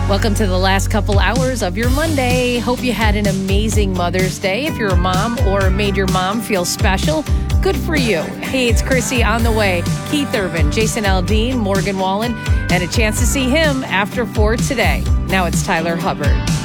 Welcome to the last couple hours of your Monday. Hope you had an amazing Mother's Day. If you're a mom or made your mom feel special, good for you. Hey, it's Chrissy on the way. Keith Urban, Jason Aldean, Morgan Wallen, and a chance to see him after 4 today. Now it's Tyler Hubbard.